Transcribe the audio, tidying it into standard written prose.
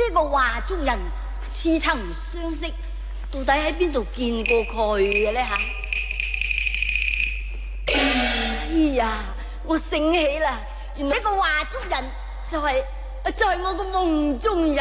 個畫中人似曾相識，到底喺邊度見過佢嘅呢？吓？哎呀，我醒起啦，原來呢個畫中人就係我個夢中人。